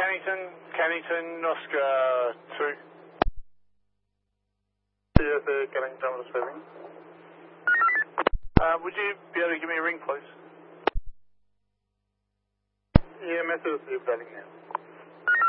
Cannington, Oscar 2. CSA Cannington receiving. Would you be able to give me a ring, please? EMS received, darling.